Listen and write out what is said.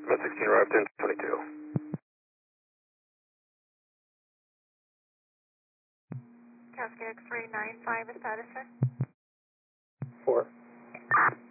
About 16 arrived 1022. Cascade X-ray 95 is Patterson. 4.